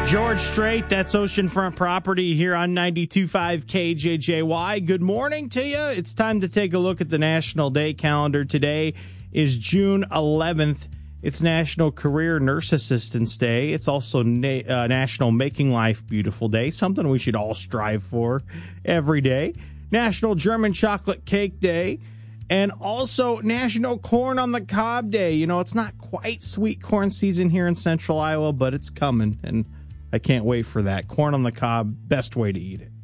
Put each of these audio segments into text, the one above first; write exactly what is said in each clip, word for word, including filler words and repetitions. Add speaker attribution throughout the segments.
Speaker 1: George Strait, that's Oceanfront Property here on ninety-two point five K J J Y. Good morning to you. It's time to take a look at the National Day calendar. Today is June eleventh. It's National Career Nurse Assistance Day. It's also Na- uh, National Making Life Beautiful Day, something we should all strive for every day. National German Chocolate Cake Day. And also National Corn on the Cob Day. You know, it's not quite sweet corn season here in central Iowa, but it's coming, and I can't wait for that. Corn on the cob, best way to eat it.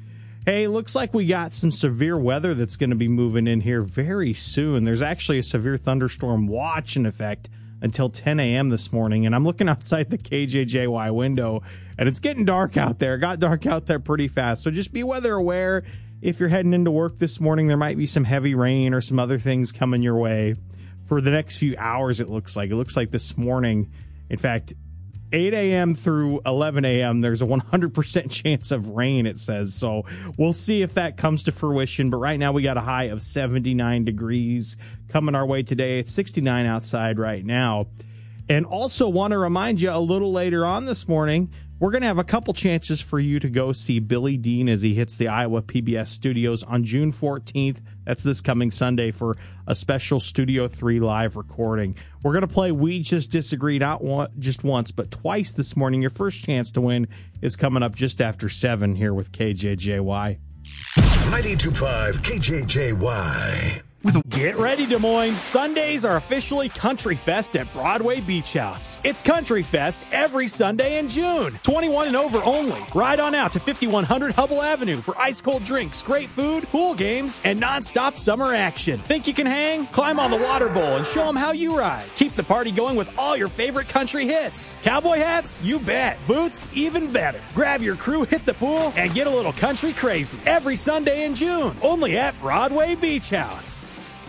Speaker 1: Hey, looks like we got some severe weather that's going to be moving in here very soon. There's actually a severe thunderstorm watch in effect until ten a.m. this morning, and I'm looking outside the K J J Y window, and it's getting dark out there. It got dark out there pretty fast, so just be weather aware. If you're heading into work this morning, there might be some heavy rain or some other things coming your way for the next few hours, it looks like. It looks like this morning, in fact, eight a.m. through eleven a.m., there's a one hundred percent chance of rain, it says. So we'll see if that comes to fruition. But right now we got a high of seventy-nine degrees coming our way today. It's sixty-nine outside right now. And also want to remind you a little later on this morning, we're going to have a couple chances for you to go see Billy Dean as he hits the Iowa P B S studios on June fourteenth. That's this coming Sunday for a special Studio three live recording. We're going to play We Just Disagree, not one, just once, but twice this morning. Your first chance to win is coming up just after seven here with K J J Y.
Speaker 2: ninety-two point five K J J Y.
Speaker 1: Get ready, Des Moines. Sundays are officially Country Fest at Broadway Beach House. It's Country Fest every Sunday in June. twenty-one and over only. Ride on out to fifty-one hundred Hubble Avenue for ice-cold drinks, great food, pool games, and nonstop summer action. Think you can hang? Climb on the water bowl and show them how you ride. Keep the party going with all your favorite country hits. Cowboy hats? You bet. Boots? Even better. Grab your crew, hit the pool, and get a little country crazy. Every Sunday in June. Only at Broadway Beach House.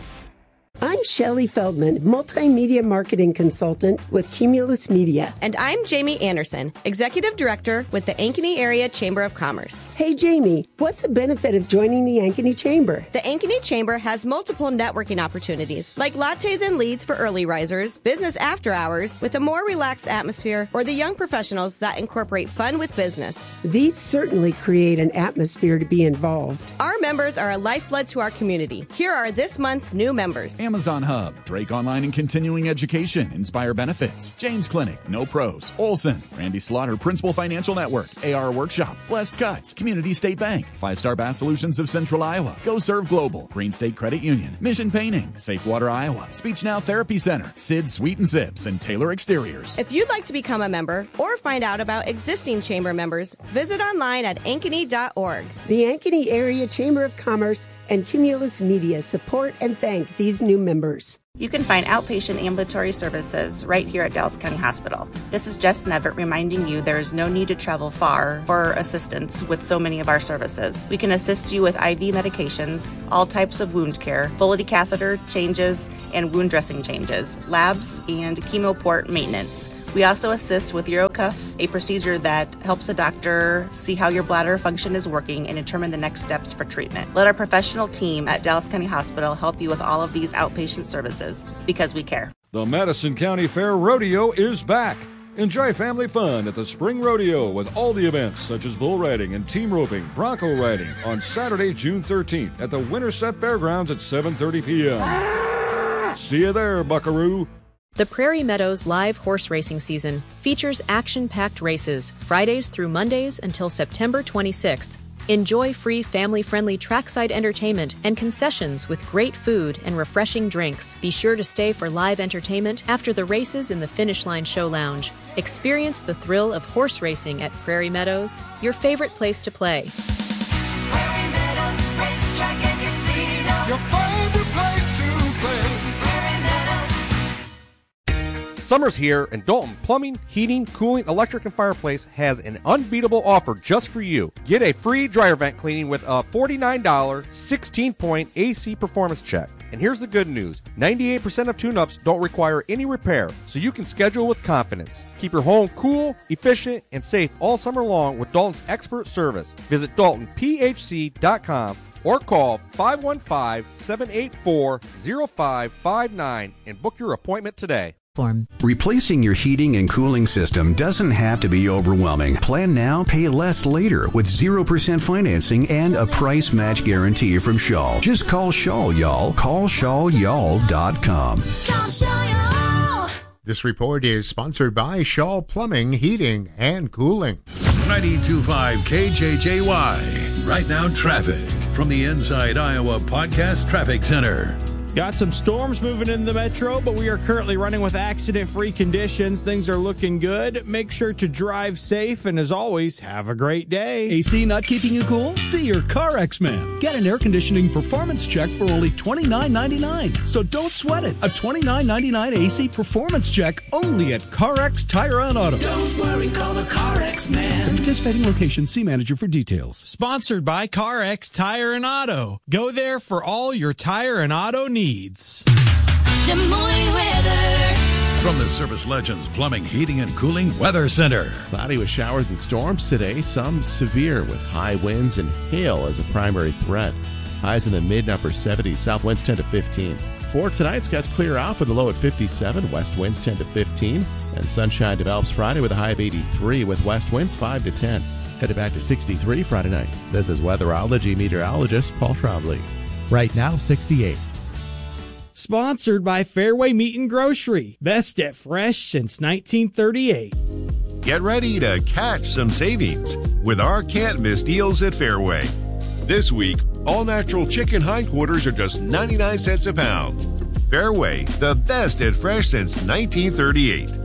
Speaker 3: I'm Shelley Feldman, multimedia marketing consultant with Cumulus Media.
Speaker 4: And I'm Jamie Anderson, executive director with the Ankeny Area Chamber of Commerce.
Speaker 3: Hey, Jamie, what's the benefit of joining the Ankeny Chamber?
Speaker 4: The Ankeny Chamber has multiple networking opportunities, like lattes and leads for early risers, business after hours with a more relaxed atmosphere, or the young professionals that incorporate fun with business.
Speaker 3: These certainly create an atmosphere to be involved.
Speaker 4: Our members are a lifeblood to our community. Here are this month's new members.
Speaker 5: Amazon Hub, Drake Online and Continuing Education, Inspire Benefits, James Clinic, No Pros, Olson, Randy Slaughter, Principal Financial Network, A R Workshop, Blessed Cuts, Community State Bank, Five Star Bass Solutions of Central Iowa, Go Serve Global, Green State Credit Union, Mission Painting, Safe Water Iowa, Speech Now Therapy Center, Sid Sweet and Sips, and Taylor Exteriors.
Speaker 4: If you'd like to become a member or find out about existing chamber members, visit online at ankeny dot org.
Speaker 3: The Ankeny Area Chamber of Commerce and Cumulus Media support and thank these new members.
Speaker 6: You can find outpatient ambulatory services right here at Dallas County Hospital. This is Jess Nevitt reminding you there is no need to travel far for assistance with so many of our services. We can assist you with I V medications, all types of wound care, Foley catheter changes, and wound dressing changes, labs, and chemo port maintenance. We also assist with UroCuff, a procedure that helps a doctor see how your bladder function is working and determine the next steps for treatment. Let our professional team at Dallas County Hospital help you with all of these outpatient services because we care.
Speaker 7: The Madison County Fair Rodeo is back. Enjoy family fun at the Spring Rodeo with all the events such as bull riding and team roping, bronco riding on Saturday, June thirteenth at the Winterset Fairgrounds at seven thirty p.m. See you there, buckaroo.
Speaker 8: The Prairie Meadows live horse racing season features action-packed races Fridays through Mondays until September twenty-sixth. Enjoy free family-friendly trackside entertainment and concessions with great food and refreshing drinks. Be sure to stay for live entertainment after the races in the Finish Line Show Lounge. Experience the thrill of horse racing at Prairie Meadows, your favorite place to play.
Speaker 9: Prairie Meadows Racetrack and Casino. Your favorite place to play. Prairie Meadows.
Speaker 10: Summer's here, and Dalton Plumbing, Heating, Cooling, Electric, and Fireplace has an unbeatable offer just for you. Get a free dryer vent cleaning with a forty-nine dollars sixteen-point A C performance check. And here's the good news. ninety-eight percent of tune-ups don't require any repair, so you can schedule with confidence. Keep your home cool, efficient, and safe all summer long with Dalton's expert service. Visit Dalton P H C dot com or call five one five, seven eight four, zero five five nine and book your appointment today.
Speaker 11: platform.
Speaker 12: Replacing your heating and cooling system doesn't have to be overwhelming. Plan now, pay less later with zero percent financing and a price match guarantee from Shaw. Just call Shaw, y'all. Call shaw y'all dot com.
Speaker 13: This report is sponsored by Shaw Plumbing, Heating, and Cooling.
Speaker 2: ninety-two point five K J J Y. Right now, traffic from the Inside Iowa Podcast Traffic Center.
Speaker 1: Got some storms moving in the metro, but we are currently running with accident-free conditions. Things are looking good. Make sure to drive safe, and as always, have a great day.
Speaker 14: A C not keeping you cool? See your CarX man. Get an air conditioning performance check for only twenty-nine ninety-nine. So don't sweat it. A twenty-nine ninety-nine A C performance check only at CarX Tire and Auto.
Speaker 9: Don't worry, call the CarX man.
Speaker 14: At participating location, see manager for details.
Speaker 1: Sponsored by CarX Tire and Auto. Go there for all your tire and auto needs.
Speaker 9: Des Moines weather.
Speaker 2: From the Service Legends Plumbing, Heating, and Cooling Weather Center.
Speaker 15: Cloudy with showers and storms today, some severe with high winds and hail as a primary threat. Highs in the mid and upper seventies, south winds ten to fifteen. For tonight, skies clear out with a low at fifty-seven, west winds ten to fifteen, and sunshine develops Friday with a high of eighty-three with west winds five to ten. Headed back to sixty-three Friday night. This is weatherology meteorologist Paul Trombley.
Speaker 16: Right now, sixty-eight.
Speaker 1: Sponsored by Fairway Meat and Grocery. Best at fresh since nineteen thirty-eight.
Speaker 17: Get ready to catch some savings with our can't miss deals at Fairway. This week, all natural chicken hindquarters are just ninety-nine cents a pound. Fairway, the best at fresh since nineteen thirty-eight.